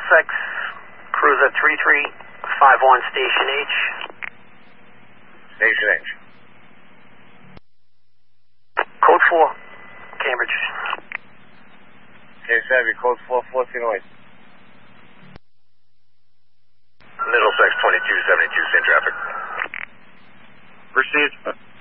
Middlesex, Cruiser 3351 Station H. Station H. Code 4, Cambridge. Okay, Savvy, code 4, 1408. Middlesex 2272, same traffic. Proceed.